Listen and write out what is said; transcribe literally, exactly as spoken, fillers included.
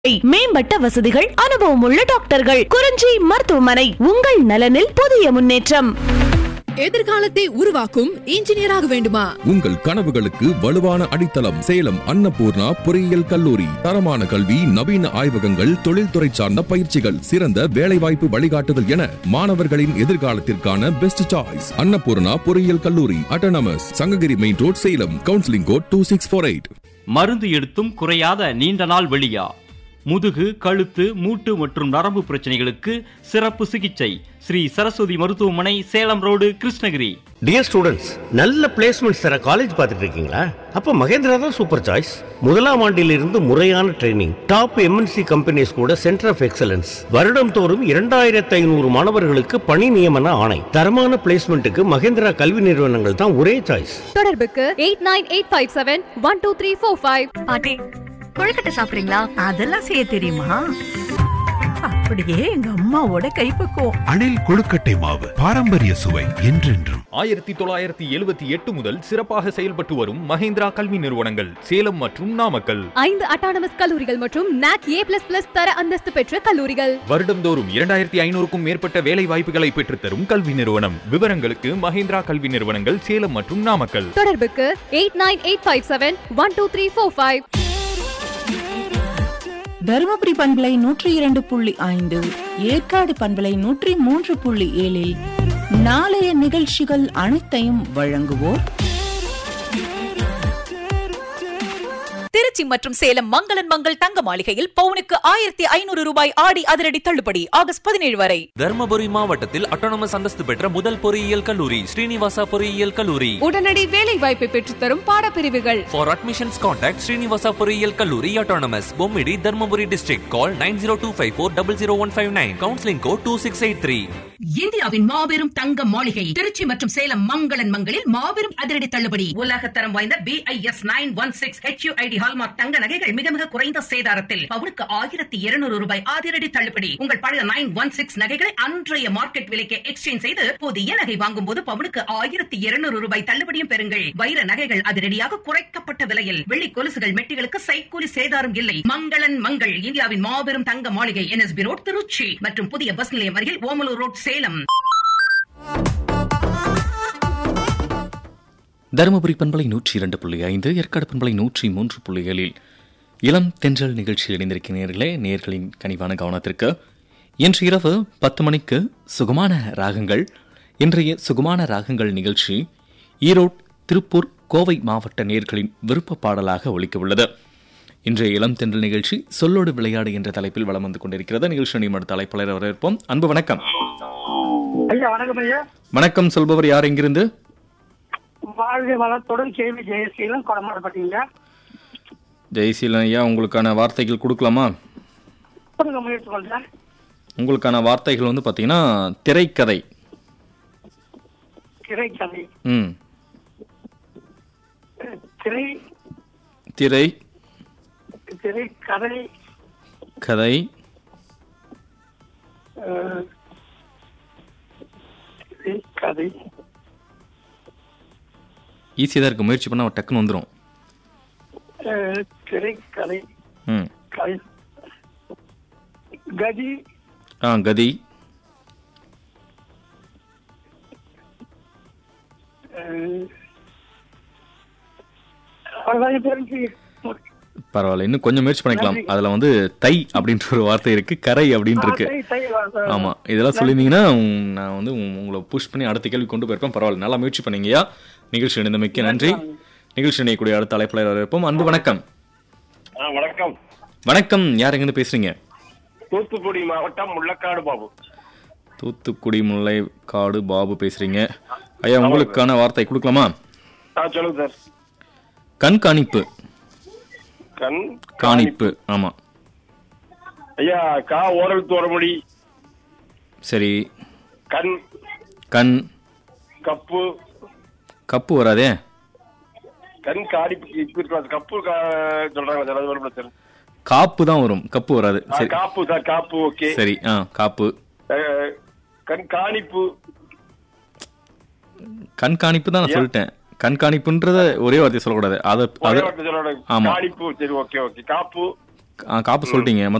மேம்பட்ட வசதிகள், அனுபவம் உள்ள டாக்டர்கள். குறிஞ்சி மருத்துவமனை, உங்கள் நலனில் புதிய முன்னேற்றம். எதிர்காலத்தை உருவாக்கும் இன்ஜினியராக வேண்டுமா? உங்கள் கனவுகளுக்கு வலுவான அடித்தளம் சேலம் அன்னபூர்ணா பொறியியல் கல்லூரி. தரமான கல்வி, நவீன ஆய்வகங்கள், தொழில்துறை சார்ந்த பயிற்சிகள், சிறந்த வேலைவாய்ப்பு வழிகாட்டுதல் என மாணவர்களின் எதிர்காலத்திற்கான பெஸ்ட் சாய்ஸ் அன்னபூர்ணா பொறியியல் கல்லூரி. Autonomous, Sankagiri main road, Salem. Counselling code two six four eight. மருந்து எடுத்தும் குறையாத நீண்ட நாள் வெளியா, முதுகு, கழுத்து, மூட்டு மற்றும் நரம்பு பிரச்சனைகளுக்கு சிறப்பு சிகிச்சை ஸ்ரீ சரஸ்வதி மருத்துவமனை, Salem road, Krishnagiri. Dear students, நல்ல பிளேஸ்மெண்ட்ஸ் தர காலேஜ் பார்த்துட்டு இருக்கீங்களா? அப்ப மகேந்திரா தான் சூப்பர் சாய்ஸ். முதலாம் ஆண்டிலிருந்து முறையான ட்ரைனிங், டாப் எம்என்சி கம்பெனிஸ் கூட சென்டர் ஆஃப் எக்ஸலன்ஸ், வருடம் தோறும் இரண்டாயிரத்தி ஐநூறு மாணவர்களுக்கு பணி நியமன ஆணை. தரமான பிளேஸ்மெண்ட்டுக்கு மகேந்திரா கல்வி நிறுவனங்கள் தான் ஒரே சாய்ஸ். தொடர்புக்கு eight nine eight five seven one two three four five. பாட்டி, கொழுக்கட்டை சாப்பிடுறீங்களா? அதெல்லாம் செய்ய தெரியுமா? அப்படியே எங்க அம்மாவோட கைப்பக்குவம். அணில் கொழுக்கட்டை மாவு, பாரம்பரிய சுவை என்றென்றும். ஆயிரத்தி தொள்ளாயிரத்தி எழுபத்தி எட்டு முதல் சிறப்பாக செயல்பட்டு வரும் மகேந்திரா கல்வி நிறுவனங்கள் சேலம் மற்றும் நாமக்கல். ஐந்து அட்டானமஸ் கல்லூரிகள் மற்றும் நாக் ஏ பிளஸ் பிளஸ் தர அந்தஸ்து பெற்ற கல்லூரிகள். வருடம்தோறும் இரண்டாயிரத்தி ஐநூறுக்கும் மேற்பட்ட வேலை வாய்ப்புகளை பெற்றுத்தரும் கல்வி நிறுவனம். விவரங்களுக்கு மகேந்திரா கல்வி நிறுவனங்கள், சேலம் மற்றும் நாமக்கல். தொடர்புக்கு eight nine eight five seven one two three four five. Dharmapuri பண்பலை நூற்றி இரண்டு புள்ளி ஐந்து, ஏற்காடு பண்பலை நூற்றி மூன்று புள்ளி ஏழில் நாளைய நிகழ்ச்சிகள் அனைத்தையும் வழங்குவோர் திருச்சி மற்றும் சேலம் மங்களன் மங்கள் தங்க மாளிகையில் பவுனுக்கு ஆயிரத்தி ஐநூறு ரூபாய் ஆடி அதிரடி தள்ளுபடி ஆகஸ்ட் பதினேழு வரை. தர்மபுரி மாவட்டத்தில் அட்டானமஸ் அந்தஸ்து பெற்ற முதல் பொறியியல் கல்லூரி ஸ்ரீனிவாசா பொறியியல் கல்லூரி. உடனடி வேலை வாய்ப்பை பெற்றுத்தரும் பாடப்பிரிவுகள். For admissions contact ஸ்ரீனிவாசா பொறியியல் கல்லூரி, autonomous, Bommidi, Dharmapuri district. Call nine zero two five four double zero one five nine. Counselling code two six eight three. இந்தியாவின் மாபெரும் தங்க மாளிகை திருச்சி மற்றும் சேலம் மங்களன் மங்களில் மாபெரும் அதிரடி தள்ளுபடி. உலகத்தரம் வாய்ந்த B I S nine one six H you I D hallmark தங்க நகைகள் மிக மிக குறைந்த சேதாரத்தில் பவுனுக்கு ஆயிரத்தி இருநூறு ரூபாய் அதிரடி தள்ளுபடி. உங்கள் பழைய நைன் ஒன் சிக்ஸ் நகைகளை அன்றைய மார்க்கெட் விலைக்கு எக்ஸ்சேஞ்ச் செய்து புதிய நகை வாங்கும் போது பவுனுக்கு ஆயிரத்தி இருநூறு ரூபாய் தள்ளுபடியும் பெறுங்கள். வைர நகைகள் அதிரடியாக குறைக்கப்பட்ட விலையில். வெள்ளி கொலுசுகள், மெட்டிகளுக்கு சைக்கூலி சேதாரம் இல்லை. மங்களன் மங்கள் இந்தியாவின் மாபெரும் தங்க மாளிகை, N S B road, Trichy மற்றும் புதிய பஸ் நிலையம் அருகில் ஓமலூர் ரோட், சேலம். தருமபுரி பண்பலை நூற்றி இரண்டு புள்ளி ஐந்து, ஏற்காடு பண்பலை நூற்றி மூன்று புள்ளி ஏழில் இளம் தென்றல் நிகழ்ச்சியில் இணைந்திருக்கிறீர்களே. நேயர்களின் கனிவான கவனத்திற்கு இன்று இரவு பத்து மணிக்கு சுகமான ராகங்கள். இன்றைய சுகமான ராகங்கள் நிகழ்ச்சி ஈரோடு, திருப்பூர், கோவை மாவட்ட நேயர்களின் விருப்ப பாடலாக ஒலிக்க உள்ளது. இன்றைய இளம் தென்றல் நிகழ்ச்சி சொல்லோடு விளையாடு என்ற தலைப்பில் வலம் வந்து கொண்டிருக்கிறது. நிகழ்ச்சி நிமிட தலைப்பாளர் வரவேற்போம். அன்பு வணக்கம். வணக்கம், சொல்பவர் யார், எங்கிருந்து? வாழ்க வளத்துடன் கேள்வி ஜெயசீலன், கொடமாடப்பட்டீங்க. ஜெயசீலன் ஐயா, உங்களுக்கான வார்த்தைகள் கொடுக்கலாமா? முயற்சி பண்றேன். உங்களுக்கான வார்த்தைகள் வந்து பாத்தீங்கன்னா திரைக்கதை. திரைக்கதை. ம். திரை திரை திரைக்கதை. கதை. கதை ஈஸியாக தான் இருக்கு, முயற்சி பண்ணா டக்குன்னு வந்துடும். திரைக்கதை. ம். கதை. கதி. ஆ கதி. பரவாயில்ல, இன்னும் கொஞ்சம் முயற்சி பண்ணிக்கலாம். அதுல வந்து தை அப்படின்ற ஒரு வார்த்தை இருக்கு, கரை அப்படின்னு இருக்கு. ஆமா, இதெல்லாம் சொல்லியிருந்தீங்கன்னா நான் வந்து உங்களை புஷ் பண்ணி அடுத்த கேள்வி கொண்டு போயிருப்பேன். பரவாயில்ல, நல்லா முயற்சி பண்ணீங்கயா. நிகழ்ச்சி இணைந்தமைக்கு நன்றி. நிகழ்ச்சி இணையக்கூடிய அடுத்த அழைப்பாளர் வரவேற்போம். அன்பு வணக்கம். வணக்கம். வணக்கம், யார் எங்கிருந்து பேசுறீங்க? தூத்துக்குடி மாவட்டம் முள்ளக்காடு பாபு. தூத்துக்குடி முல்லைக்காடு பாபு பேசுறீங்க. ஐயா, உங்களுக்கான வார்த்தை கொடுக்கலாமா? சொல்லுங்க சார். கண்காணிப்பு. கண் காணிப்பு. ஆமா ஐயா. கா ஓரல் தோரமொழி. சரி. கண். கண். கப்பு. கப்பு வராதே. கண் காணிப்பு. கப்பு சொல்றாங்க சார். காப்பு தான் வரும், கப்பு வராது. சரி, காப்பு சார். காப்பு. ஓகே, சரி. ஆ காப்பு. கண்காணிப்பு. கண்காணிப்பு தான் நான் சொல்லிட்டேன். கண்காணிப்புன்றத ஒரே வார்த்தை சொல்லக்கூடாது. அத ஆமா. காப்பு. சரி, ஓகே ஓகே. காப்பு. காப்பு சொல்லிட்டீங்க.